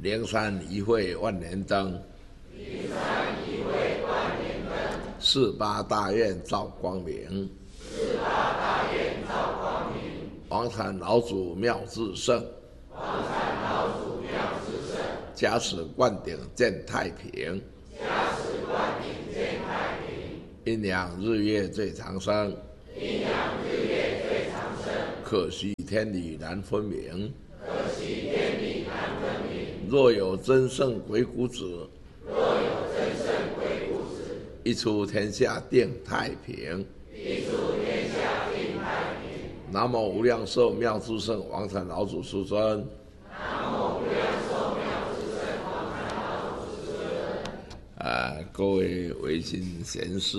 灵山一会万年灯，四八大愿照光明，王禅老祖妙智胜，加持灌顶见太平，阴阳日月最长生，可惜天理难分明。若有真圣鬼谷子，一出天下定太平。南无无量寿妙智胜王禅老祖师尊。各位维新贤士，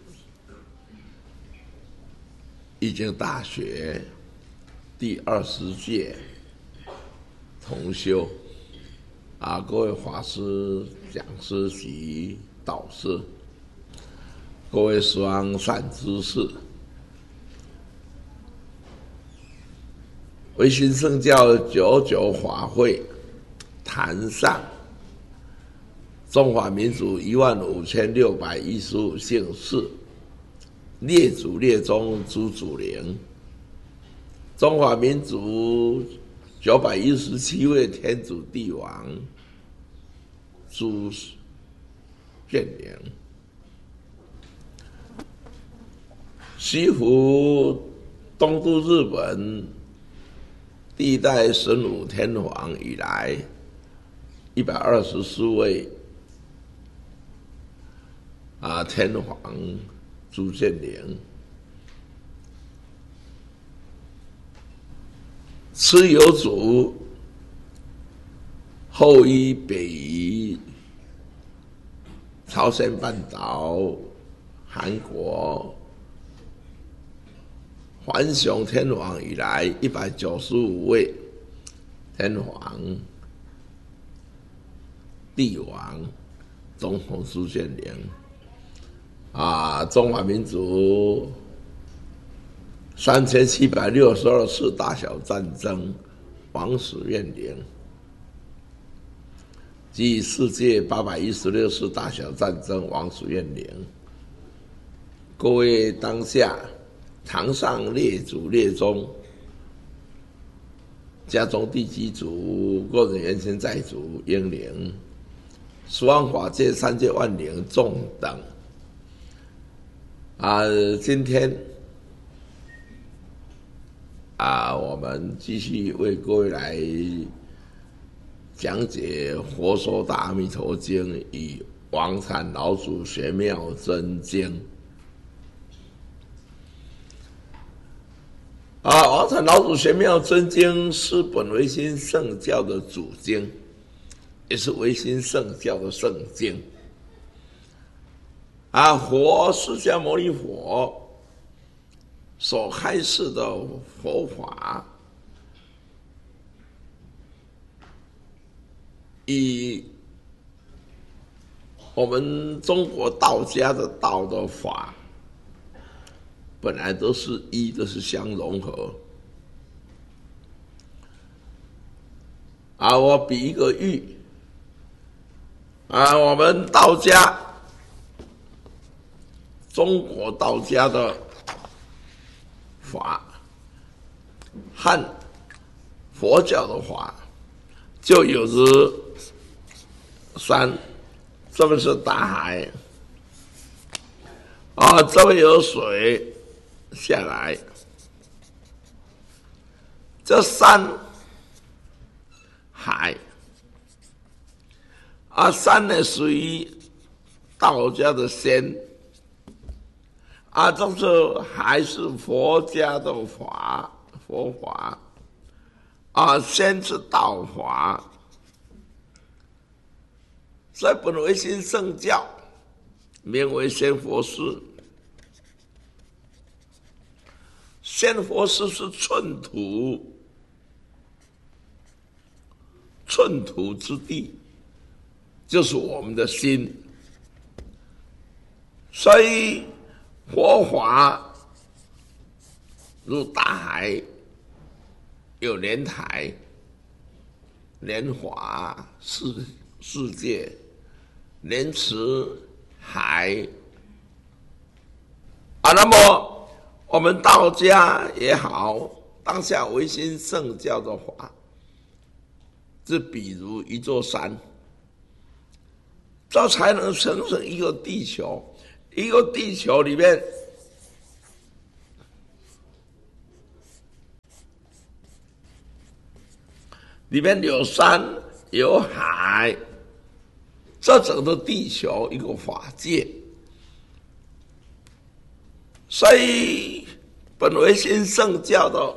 易经大学第20届同修各位法师、讲师及导师，各位双善知识，维新圣教99法会坛上，中华民族15615姓氏，列祖列宗诸祖灵，中华民族917位天主帝王诸眷灵，西湖东渡日本历代神武天皇以来124位天皇诸眷灵，蚩尤族后依北夷、朝鲜半岛、韩国，桓雄天皇以来195位天皇、帝王、总统诸眷灵中华民族3762次大小战争王死怨灵，即世界816次大小战争王死怨灵。各位当下堂上列祖列宗、家中地基主、个人原先在主英灵、十方法界三界万灵众等今天我们继续为各位来讲解《佛说大阿弥陀经》与王禅老祖玄妙真经。王禅老祖玄妙真经是本维新圣教的主经，也是维新圣教的圣经。佛释迦牟尼佛所开示的佛法，以我们中国道家的道的法，本来都是相融合。我比一个喻，我们道家，中国道家的法和佛教的法就有着山，这边是大海这边有水下来，这山海山呢属于道家的仙这是还是佛家的法，佛法仙是道法，所以本维新圣教名为仙佛寺。仙佛寺是寸土之地，就是我们的心，所以佛法如大海有莲台， 莲华世界，莲池海啊。那么我们道家也好，当下唯心圣教的法，就比如一座山，这才能形成一个地球。一个地球里面，有山有海，这整个地球一个法界。所以本唯心圣教的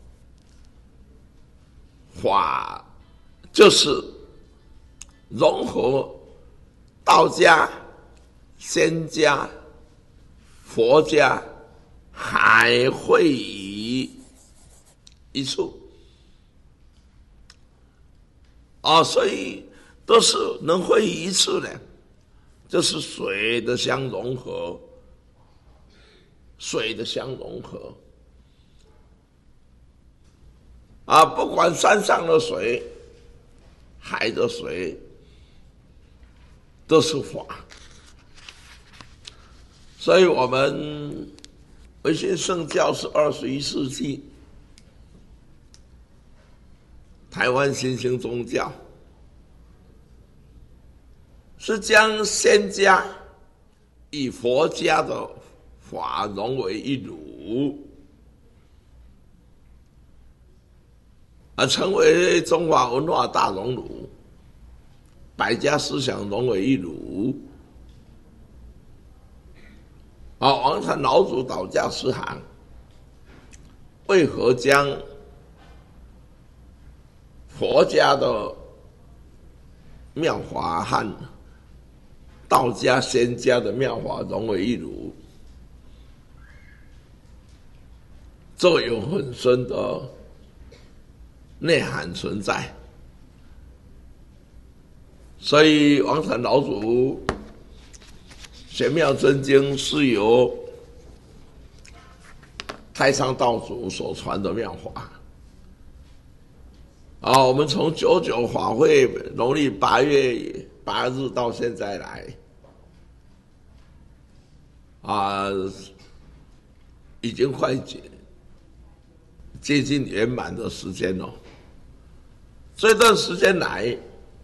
法，就是融合道家、仙家、佛家，还会于一处啊，所以都是能会于一处的，就是水的相融合，水的相融合啊，不管山上的水、海的水，都是法。所以我们唯心圣教是21世纪台湾新兴宗教，是将仙家与佛家的法融为一炉，成为中华文化大熔炉，百家思想融为一炉。王禅老祖导驾师行为何将佛家的妙法和道家仙家的妙法融为一炉？这有很深的内涵存在。所以王禅老祖玄妙真经是由太上道祖所传的妙法我们从99法会农历8月8日到现在来已经快接近圆满的时间了。这段时间来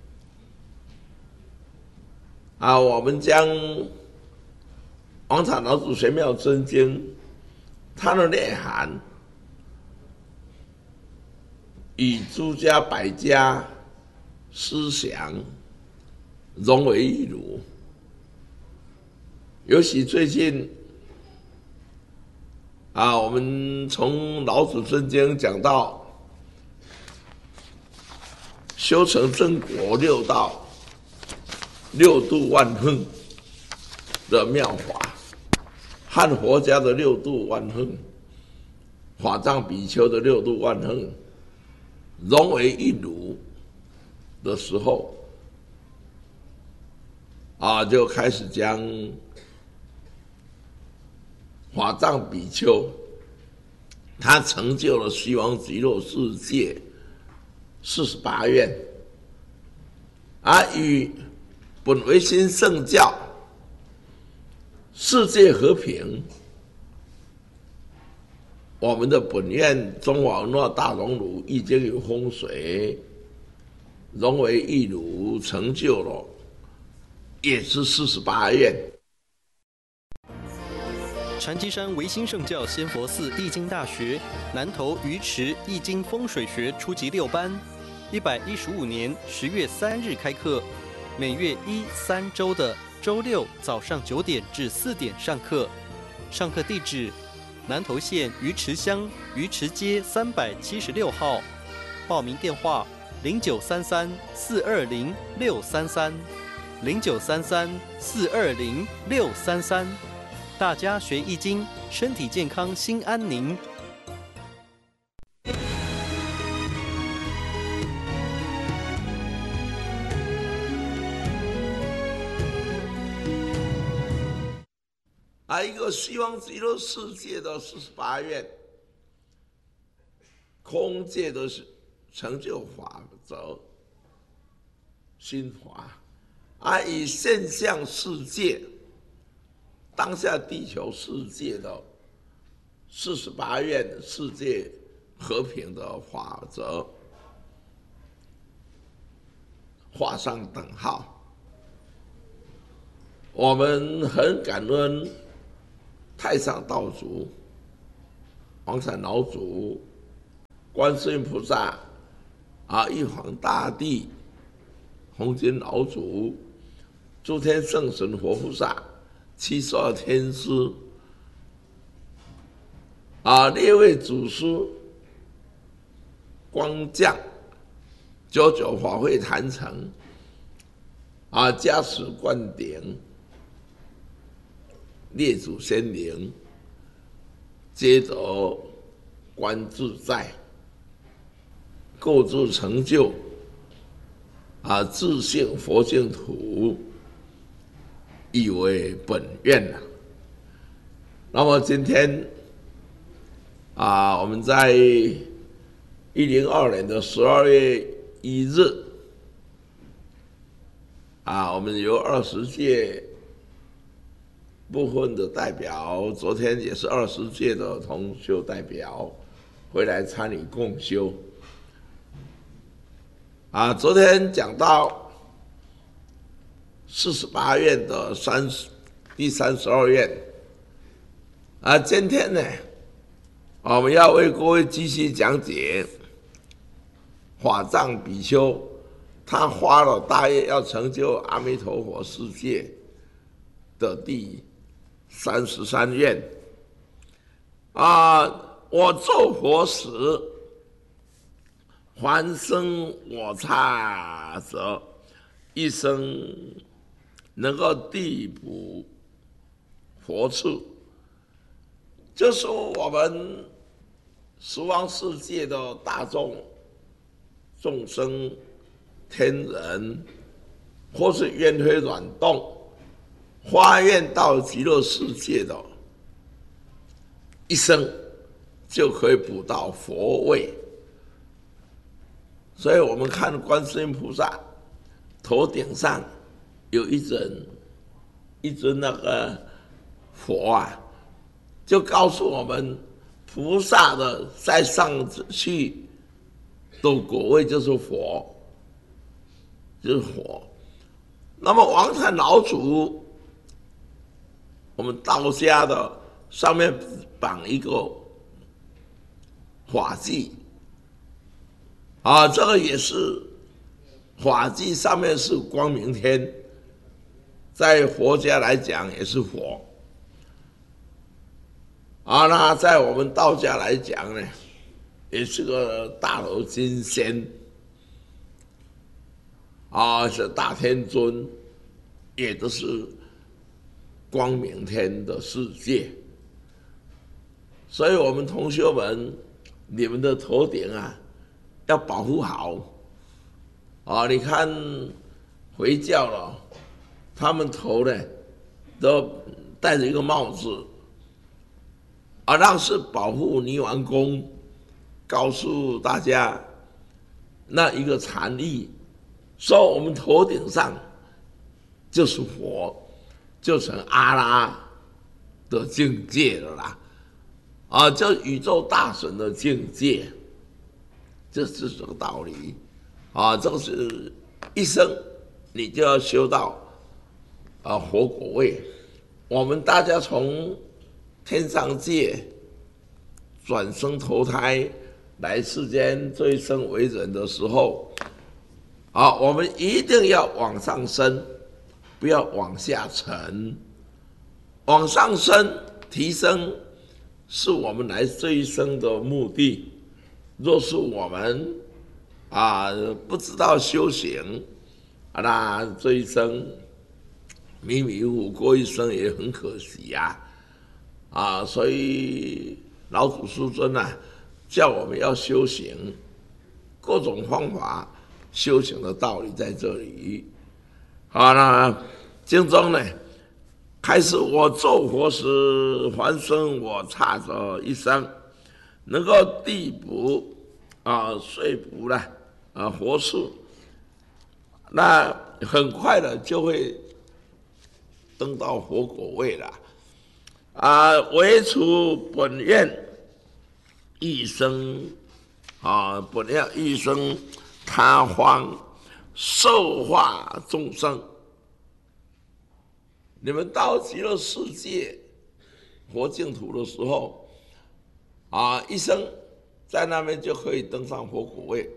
我们将王禅老祖玄妙真经它的内涵与诸家百家思想融为一炉。尤其最近我们从老祖真经讲到修成正果六道六度万恒的妙法，和佛家的六度万恒、法藏比丘的六度万恒融为一炉的时候就开始将法藏比丘他成就了西方极乐世界48愿与本唯心圣教世界和平，我们的本愿中华文化大熔炉已经有风水融为一炉，成就了也是48愿。 禅机山唯心圣教仙佛寺易经大学南投鱼池易经风水学初级6班，115年10月3日开课，每月1、3周的周六早上9点至4点上课。上课地址：南投县鱼池乡鱼池街376号。报名电话：0933-420-633，0933-420-633。大家学易经，身体健康，心安宁。 一个西方极乐世界的48愿，空界的成就法则心法，以现象世界、当下地球世界的48愿世界和平的法则画上等号。我们很感恩太上道祖、黄伞老祖、观世音菩萨、玉皇大帝、红军老祖、诸天圣神活菩萨、72天师列位祖师光降，99法会坛城加持灌顶，列祖先灵，皆得观自在，构筑成就自性佛净土，以为本愿那么今天我们在102年的12月1日我们由20届部分的代表，昨天也是20届的同修代表回来参与共修昨天讲到48愿的第32愿今天呢，我们要为各位继续讲解法藏比丘他发了大愿要成就阿弥陀佛世界的第33愿我做佛时，还生我刹者，一生能够递补佛处，就是我们十方世界的大众生、天人，或是愿推软动，发愿到极乐世界的，一生就可以补到佛位。所以我们看观世音菩萨头顶上有一尊那个佛就告诉我们菩萨的再上去的果位就是佛，那么王禅老祖，我们道家的上面绑一个法纪这个也是法纪上面是光明天，在佛家来讲也是佛那在我们道家来讲呢，也是个大罗金仙是大天尊，也都是光明天的世界。所以我们同学们，你们的头顶要保护好你看回教了，他们头呢都戴着一个帽子那是保护泥丸宫，告诉大家那一个禅意，说我们头顶上就是佛，就成阿拉的境界了啦这宇宙大神的境界，这是这个道理这个是一生你就要修到佛果位。我们大家从天上界转生投胎来世间这一生为人的时候我们一定要往上升，不要往下沉。往上升提升是我们来这一生的目的。若是我们不知道修行那这一生迷迷糊糊过一生也很可惜所以老祖师尊叫我们要修行，各种方法修行的道理在这里那经中呢开始，我做佛时，还生我刹者一生，能够递补说服佛事那很快的就会登到佛果位了。唯除本愿欲生本愿欲生他方受化众生。你们到极乐世界佛净土的时候，一生在那边就可以登上佛果位。